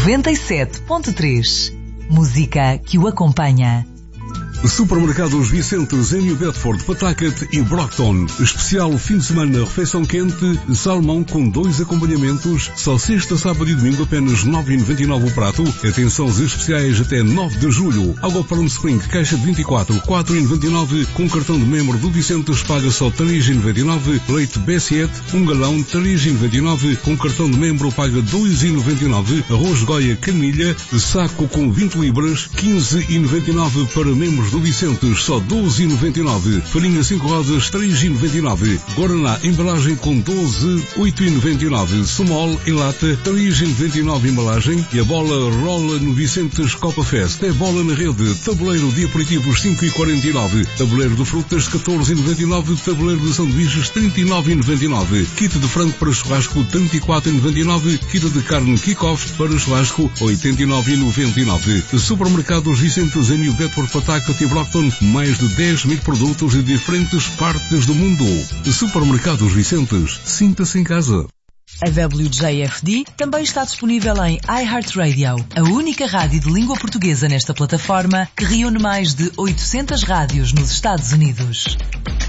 97.3. Música que o acompanha. Supermercados Vicentes em New Bedford, Pawtucket e Brockton. Especial fim de semana, refeição quente, salmão com 2 acompanhamentos, só sexta, sábado e domingo apenas 9,99 o prato. Atenções especiais até 9 de julho. Água Palm Spring, caixa de 24, 4,99. Com cartão de membro do Vicentes paga só 3,99. Leite B7, 1 galão, 3,99. Com cartão de membro paga 2,99. Arroz Goia Canilha, saco com 20 libras, 15,99 para membros do Vicentes, só 12,99. Farinha 5 rodas, 3,99. Guaraná, embalagem com 12, 8,99. Sumol em lata, 3,99 embalagem. E a bola rola no Vicentes Copa Fest. É bola na rede. Tabuleiro de aperitivos, 5,49. Tabuleiro de frutas, 14,99. Tabuleiro de sanduíches, 39,99. Kit de frango para churrasco, 34,99. Kit de carne kick-off para churrasco, 89,99. Supermercados Vicentes em New Bedford, Pawtucket e Brockton, mais de 10.000 produtos de diferentes partes do mundo. Supermercados Vicentes, sinta-se em casa. A WJFD também está disponível em iHeartRadio, a única rádio de língua portuguesa nesta plataforma que reúne mais de 800 rádios nos Estados Unidos.